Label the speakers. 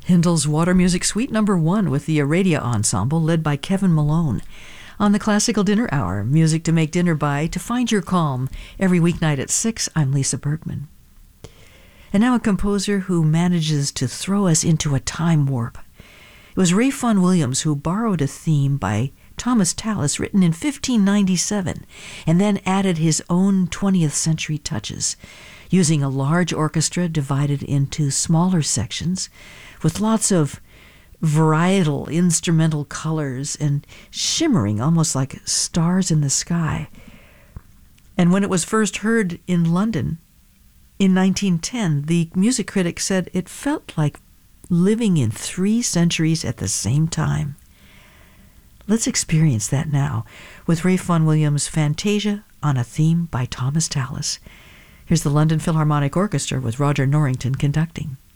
Speaker 1: Handel's Water Music Suite No. 1 with the Aradia Ensemble led by Kevin Malone. On the Classical Dinner Hour, music to make dinner by, to find your calm. Every weeknight at 6, I'm Lisa Bergman. And now a composer who manages to throw us into a time warp. It was Ray Vaughan Williams who borrowed a theme by Thomas Tallis written in 1597 and then added his own 20th century touches, using a large orchestra divided into smaller sections with lots of varietal instrumental colors and shimmering almost like stars in the sky. And when it was first heard in London in 1910, the music critic said it felt like living in 3 centuries at the same time. Let's experience that now with Ray Vaughan Williams' Fantasia on a theme by Thomas Tallis. Here's the London Philharmonic Orchestra with Roger Norrington conducting.